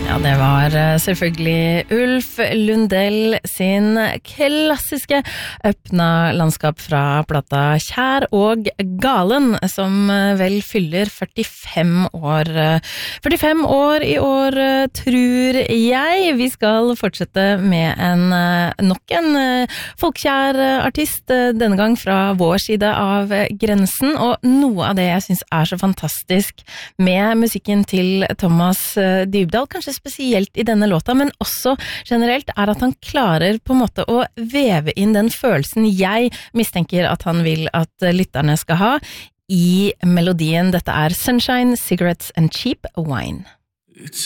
Ja, det var selvfølgelig Ulf Lundell sin klassiske øppna landskap fra plata Kjær og Galen, som vel fyller 45 år. 45 år i år, tror jeg. Vi skal fortsette med nok en folkekjær artist, denne gang fra vår side av grensen, og noe av det jeg synes så fantastisk med musikken til Thomas Dybdahl, kanskje spesielt i denne låta, men også generelt, at han klarer på en måte å veve inn den følelsen jeg mistenker at han vil at lytterne skal ha i melodien. Dette Sunshine, Cigarettes and Cheap Wine.